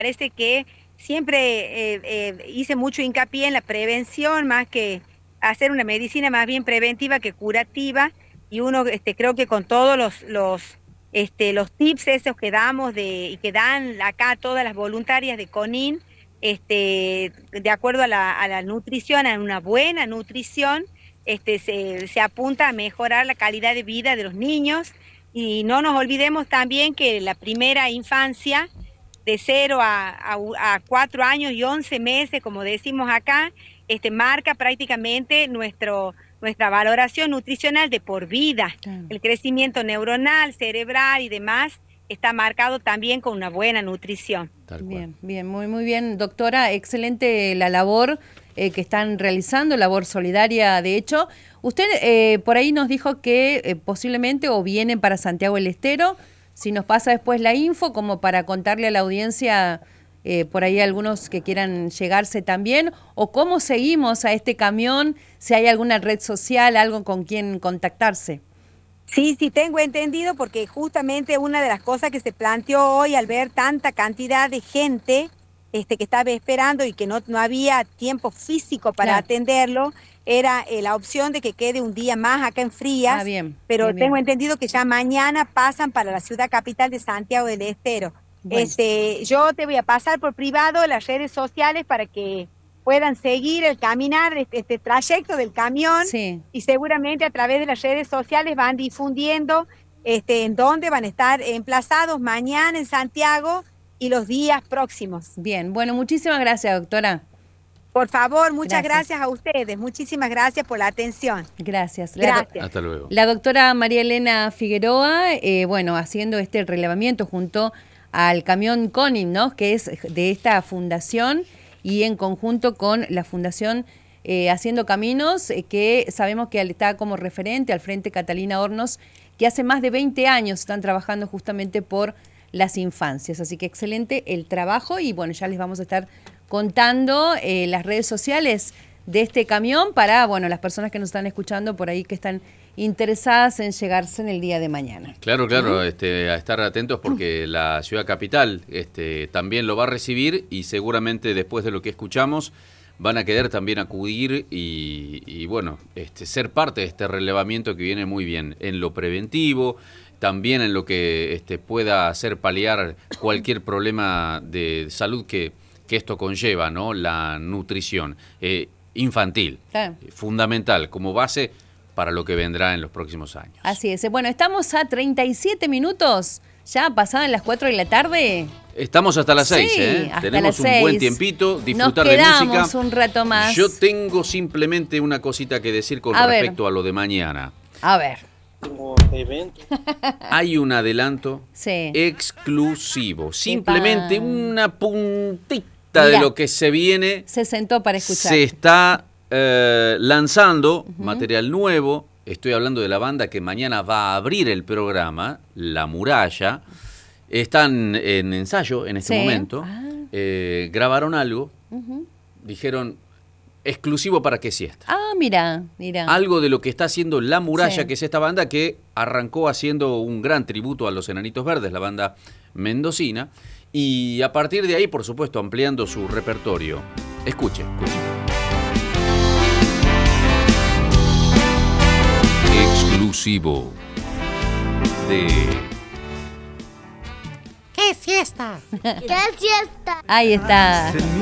parece que siempre hice mucho hincapié en la prevención, más que hacer una medicina más bien preventiva que curativa, y uno creo que con todos los tips esos que damos y que dan acá todas las voluntarias de CONIN, de acuerdo a la nutrición, a una buena nutrición, se apunta a mejorar la calidad de vida de los niños. Y no nos olvidemos también que la primera infancia, de 0 a 4 años y 11 meses, como decimos acá, marca prácticamente nuestra valoración nutricional de por vida. Claro. El crecimiento neuronal, cerebral y demás está marcado también con una buena nutrición. Bien, bien, muy bien, doctora. Excelente la labor que están realizando, labor solidaria, de hecho. Usted por ahí nos dijo que posiblemente o vienen para Santiago del Estero. Si nos pasa después la info, como para contarle a la audiencia, por ahí algunos que quieran llegarse también, o cómo seguimos a este camión, si hay alguna red social, algo con quien contactarse. Sí, tengo entendido, porque justamente una de las cosas que se planteó hoy al ver tanta cantidad de gente que estaba esperando y que no había tiempo físico para atenderlo, era la opción de que quede un día más acá en Frías, pero tengo entendido que ya mañana pasan para la ciudad capital de Santiago del Estero. Bueno. Yo te voy a pasar por privado las redes sociales para que puedan seguir el caminar, este trayecto del camión, y seguramente a través de las redes sociales van difundiendo en dónde van a estar emplazados mañana en Santiago y los días próximos. Bien, bueno, muchísimas gracias, doctora. Por favor, muchas gracias a ustedes. Muchísimas gracias por la atención. Gracias. Hasta luego. La doctora María Elena Figueroa, haciendo este relevamiento junto al camión CONIN, ¿no? Que es de esta fundación, y en conjunto con la Fundación Haciendo Caminos, que sabemos que está como referente al Frente Catalina Hornos, que hace más de 20 años están trabajando justamente por las infancias. Así que excelente el trabajo, y bueno, ya les vamos a estar contando las redes sociales de este camión para, las personas que nos están escuchando por ahí que están interesadas en llegarse en el día de mañana. Claro, a estar atentos, porque la ciudad capital también lo va a recibir, y seguramente después de lo que escuchamos van a querer también acudir y ser parte de este relevamiento que viene muy bien en lo preventivo, también en lo que pueda hacer paliar cualquier problema de salud que esto conlleva, ¿no? La nutrición infantil, fundamental como base para lo que vendrá en los próximos años. Así es. Bueno, estamos a 37 minutos, ya pasadas las 4 de la tarde. Estamos hasta las 6, hasta tenemos las 6. Un buen tiempito, disfrutar de música. Nos música. quedamos un rato más. Yo tengo simplemente una cosita que decir con respecto a lo de mañana. A ver. Hay un adelanto exclusivo, simplemente una puntita de lo que se viene. Se sentó para escuchar. Se está lanzando material nuevo. Estoy hablando de la banda que mañana va a abrir el programa, La Muralla. Están en ensayo en este momento. Grabaron algo. Dijeron, exclusivo para Qué Siesta. Mira. Algo de lo que está haciendo La Muralla, que es esta banda que arrancó haciendo un gran tributo a los Enanitos Verdes, la banda mendocina. Y a partir de ahí, por supuesto, ampliando su repertorio. Escuche. Exclusivo de ¡Qué fiesta! ¡Qué fiesta! Ahí está.